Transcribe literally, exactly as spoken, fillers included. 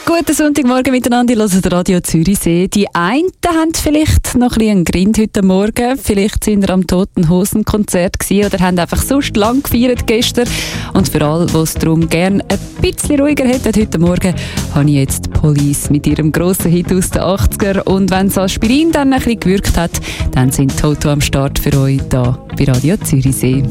Guten Sonntagmorgen miteinander, ihr hört Radio Zürichsee. Die einen haben vielleicht noch ein bisschen einen Grind heute Morgen. Vielleicht sind ihr am Toten Hosen Konzert gewesen oder haben einfach sonst lang gefeiert gestern. Und für alle, die es darum gerne ein bisschen ruhiger hätten heute Morgen, habe ich jetzt Police mit ihrem grossen Hit aus den achtziger. Und wenn das Aspirin dann ein bisschen gewirkt hat, dann sind Toto am Start für euch hier bei Radio Zürichsee.